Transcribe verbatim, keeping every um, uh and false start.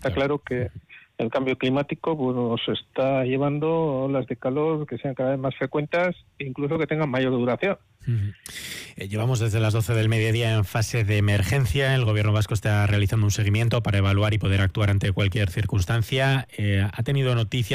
Está claro que el cambio climático pues, nos está llevando olas de calor que sean cada vez más frecuentes e incluso que tengan mayor duración. Uh-huh. Eh, llevamos desde las doce del mediodía en fase de emergencia. El gobierno vasco está realizando un seguimiento para evaluar y poder actuar ante cualquier circunstancia. Eh, ¿Ha tenido noticias